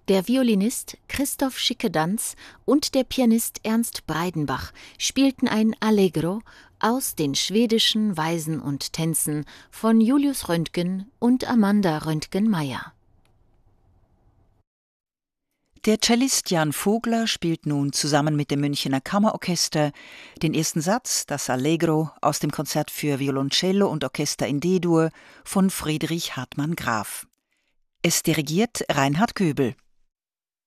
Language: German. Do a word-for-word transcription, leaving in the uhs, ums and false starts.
Der Violinist Christoph Schickedanz und der Pianist Ernst Breidenbach spielten ein Allegro aus den schwedischen Weisen und Tänzen von Julius Röntgen und Amanda Röntgen-Meyer. Der Cellist Jan Vogler spielt nun zusammen mit dem Münchener Kammerorchester den ersten Satz, das Allegro aus dem Konzert für Violoncello und Orchester in D-Dur von Friedrich Hartmann Graf. Es dirigiert Reinhard Göbel.